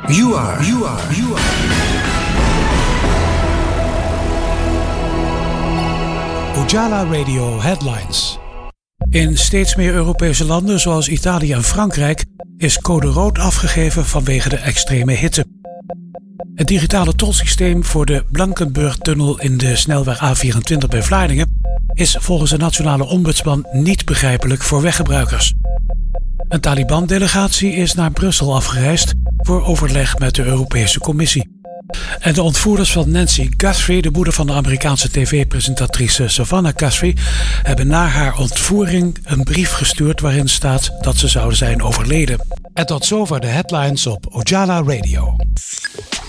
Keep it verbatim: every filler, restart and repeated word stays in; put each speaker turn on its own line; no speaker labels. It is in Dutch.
You are, you are, you are.
Ojala Radio Headlines. In steeds meer Europese landen, zoals Italië en Frankrijk, is code rood afgegeven vanwege de extreme hitte. Het digitale tolsysteem voor de Blankenburg-tunnel in de snelweg A vierentwintig bij Vlaardingen is volgens de nationale ombudsman niet begrijpelijk voor weggebruikers. Een Taliban-delegatie is naar Brussel afgereisd voor overleg met de Europese Commissie. En de ontvoerders van Nancy Guthrie, de moeder van de Amerikaanse tv-presentatrice Savannah Guthrie, hebben na haar ontvoering een brief gestuurd waarin staat dat ze zouden zijn overleden. En tot zover de headlines op Ojala Radio.